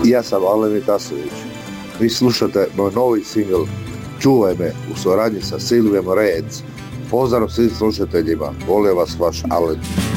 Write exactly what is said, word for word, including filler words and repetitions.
Ja sam Alen Vitasović. Vi slušate moj novi singl Čuvaj me u suradnji sa Silvijom Rec. Pozdrav svim slušateljima. Volim vas, vaš Alen.